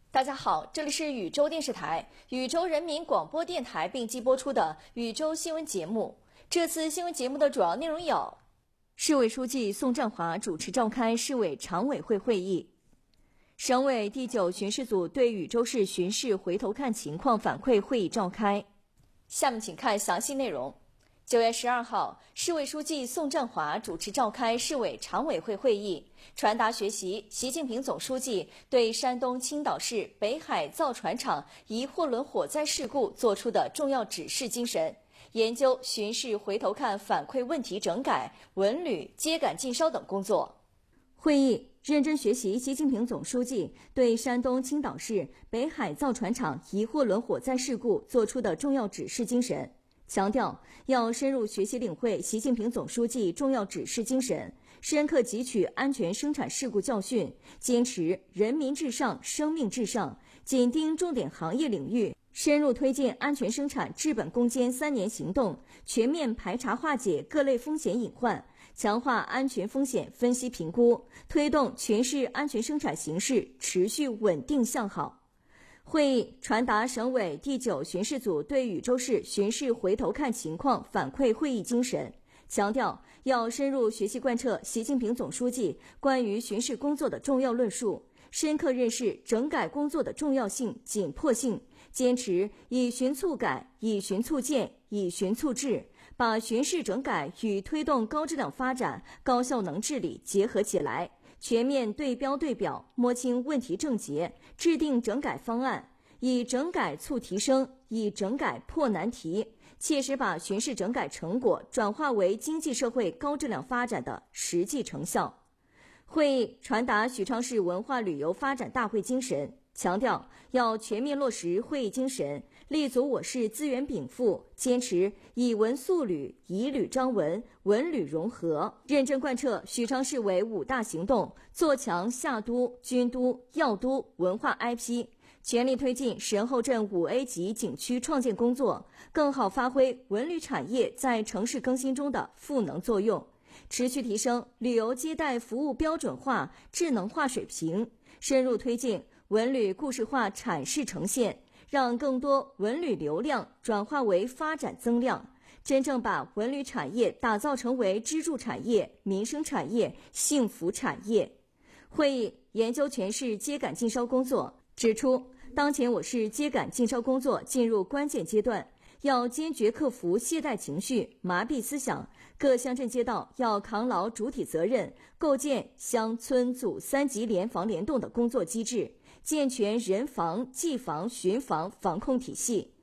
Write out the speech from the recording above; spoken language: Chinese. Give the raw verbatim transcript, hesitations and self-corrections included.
大家好，这里是禹州电视台、禹州人民广播电台并机播出的禹州新闻节目。这次新闻节目的主要内容有：市委书记宋占华主持召开市委常委会会议；省委第九巡视组对禹州市巡视回头看情况反馈会议召开。下面请看详细内容。九月十二号，市委书记宋占华主持召开市委常委会会议，传达学习习近平总书记对山东青岛市北海造船厂一货轮火灾事故作出的重要指示精神，研究巡视回头看反馈问题整改、文旅秸秆禁烧等工作。会议认真学习习近平总书记对山东青岛市北海造船厂一货轮火灾事故作出的重要指示精神，强调要深入学习领会习近平总书记重要指示精神，深刻汲取安全生产事故教训，坚持人民至上、生命至上，紧盯重点行业领域，深入推进安全生产治本攻坚三年行动，全面排查化解各类风险隐患，强化安全风险分析评估，推动全市安全生产形势持续稳定向好。会议传达省委第九巡视组对禹州市巡视回头看情况反馈会议精神，强调要深入学习贯彻习近平总书记关于巡视工作的重要论述，深刻认识整改工作的重要性、紧迫性，坚持以巡促改、以巡促建、以巡促治，把巡视整改与推动高质量发展、高效能治理结合起来，全面对标对表，摸清问题症结，制定整改方案，以整改促提升，以整改破难题，切实把巡视整改成果转化为经济社会高质量发展的实际成效。会议传达许昌市文化旅游发展大会精神，强调要全面落实会议精神，立足我市资源禀赋，坚持以文塑旅、以旅张文、文旅融合，认真贯彻许昌市委五大行动，做强夏都、军都、药都文化 I P， 全力推进神后镇五 A 级景区创建工作，更好发挥文旅产业在城市更新中的赋能作用，持续提升旅游接待服务标准化、智能化水平，深入推进文旅故事化阐释呈现，让更多文旅流量转化为发展增量，真正把文旅产业打造成为支柱产业、民生产业、幸福产业。会议研究全市秸秆禁烧工作，指出当前我市秸秆禁烧工作进入关键阶段，要坚决克服懈怠情绪、麻痹思想，各乡镇街道要扛牢主体责任，构建乡村组三级联防联动的工作机制，健全人防、技防、巡防防控体系。